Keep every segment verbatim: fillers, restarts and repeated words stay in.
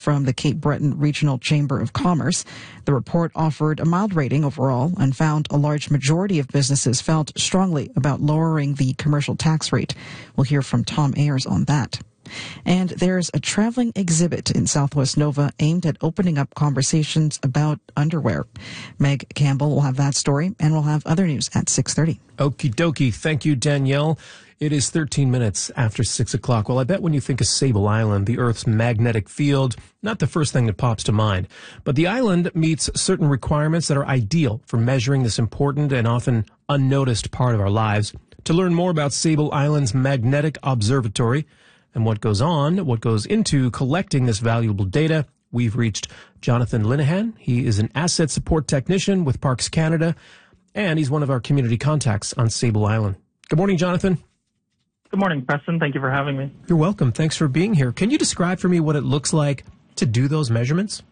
from the Cape Breton Regional Chamber of Commerce. The report offered a mild rating overall and found a large majority of businesses felt strongly about lowering the commercial tax rate. We'll hear from Tom Ayers on that. And there's a traveling exhibit in Southwest Nova aimed at opening up conversations about underwear. Meg Campbell will have that story, and we'll have other news at six thirty. Okie dokie. Thank you, Danielle. It is thirteen minutes after six o'clock. Well, I bet when you think of Sable Island, the Earth's magnetic field, not the first thing that pops to mind. But the island meets certain requirements that are ideal for measuring this important and often unnoticed part of our lives. To learn more about Sable Island's Magnetic Observatory and what goes on, what goes into collecting this valuable data, we've reached Jonathan Linehan. He is an asset support technician with Parks Canada, and he's one of our community contacts on Sable Island. Good morning, Jonathan. Good morning, Preston. Thank you for having me. You're welcome. Thanks for being here. Can you describe for me what it looks like to do those measurements?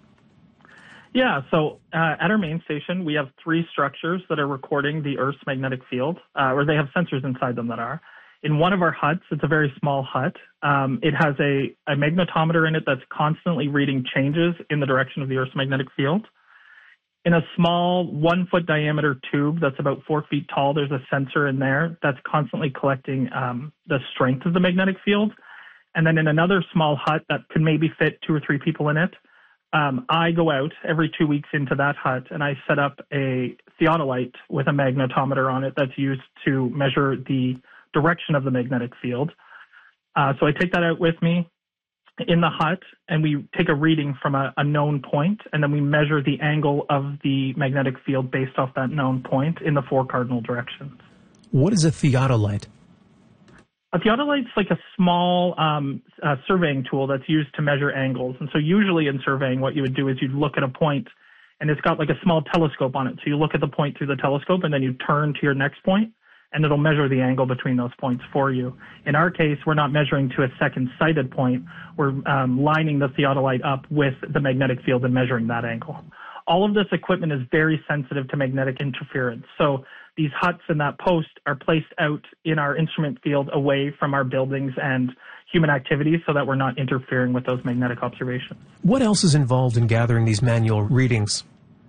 Yeah, so uh, at our main station, we have three structures that are recording the Earth's magnetic field, uh, or they have sensors inside them that are. In one of our huts, it's a very small hut. Um, it has a, a magnetometer in it that's constantly reading changes in the direction of the Earth's magnetic field. In a small one-foot diameter tube that's about four feet tall, there's a sensor in there that's constantly collecting um, the strength of the magnetic field. And then in another small hut that could maybe fit two or three people in it, um, I go out every two weeks into that hut and I set up a theodolite with a magnetometer on it that's used to measure the direction of the magnetic field. Uh, so I take that out with me in the hut, and we take a reading from a, a known point, and then we measure the angle of the magnetic field based off that known point in the four cardinal directions. What is a theodolite? A theodolite's like a small um, uh, surveying tool that's used to measure angles. And so usually in surveying, what you would do is you'd look at a point, and it's got like a small telescope on it. So you look at the point through the telescope, and then you turn to your next point, and it'll measure the angle between those points for you. In our case, we're not measuring to a second sighted point. We're um, lining the theodolite up with the magnetic field and measuring that angle. All of this equipment is very sensitive to magnetic interference. So these huts and that post are placed out in our instrument field away from our buildings and human activities so that we're not interfering with those magnetic observations. What else is involved in gathering these manual readings?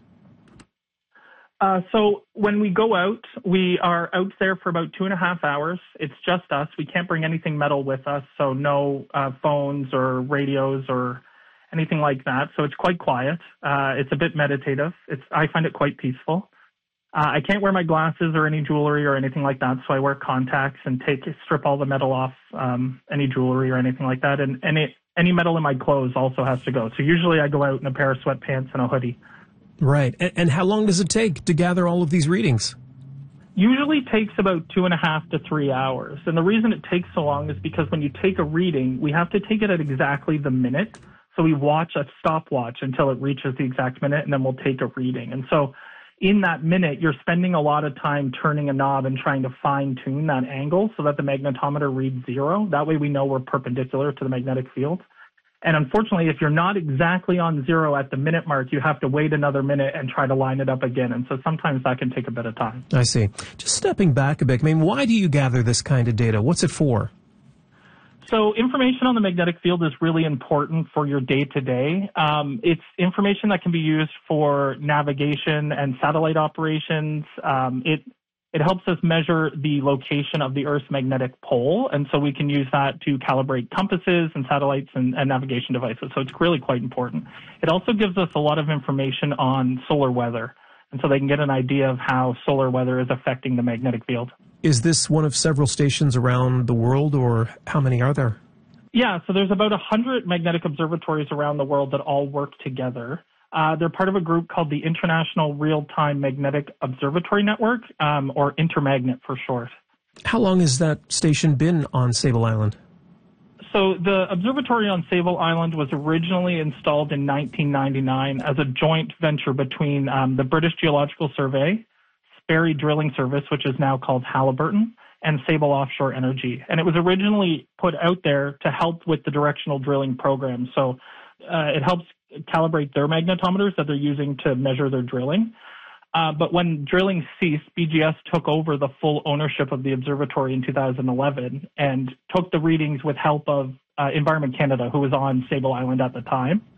Uh, so when we go out, we are out there for about two and a half hours. It's just us. We can't bring anything metal with us, so no uh, phones or radios or anything like that. So it's quite quiet. Uh, it's a bit meditative. It's I find it quite peaceful. Uh, I can't wear my glasses or any jewelry or anything like that, so I wear contacts and take strip all the metal off um, any jewelry or anything like that. And any any metal in my clothes also has to go. So usually I go out in a pair of sweatpants and a hoodie. Right. And, and how long does it take to gather all of these readings? Usually takes about two and a half to three hours. And the reason it takes so long is because when you take a reading, we have to take it at exactly the minute. So we watch a stopwatch until it reaches the exact minute, and then we'll take a reading. And so in that minute, you're spending a lot of time turning a knob and trying to fine-tune that angle so that the magnetometer reads zero. That way we know we're perpendicular to the magnetic field. And unfortunately, if you're not exactly on zero at the minute mark, you have to wait another minute and try to line it up again. And so sometimes that can take a bit of time. I see. Just stepping back a bit, I mean, why do you gather this kind of data? What's it for? So information on the magnetic field is really important for your day-to-day. Um, it's information that can be used for navigation and satellite operations. Um, it It helps us measure the location of the Earth's magnetic pole, and so we can use that to calibrate compasses and satellites and, and navigation devices. So it's really quite important. It also gives us a lot of information on solar weather, and so they can get an idea of how solar weather is affecting the magnetic field. Is this one of several stations around the world, or how many are there? Yeah, so there's about one hundred magnetic observatories around the world that all work together. Uh, they're part of a group called the International Real-Time Magnetic Observatory Network, um, or Intermagnet for short. How long has that station been on Sable Island? So the observatory on Sable Island was originally installed in nineteen ninety-nine as a joint venture between um, the British Geological Survey, Sperry Drilling Service, which is now called Halliburton, and Sable Offshore Energy. And it was originally put out there to help with the directional drilling program. So uh, it helps calibrate their magnetometers that they're using to measure their drilling. Uh, but when drilling ceased, B G S took over the full ownership of the observatory in two thousand eleven and took the readings with help of uh, Environment Canada, who was on Sable Island at the time.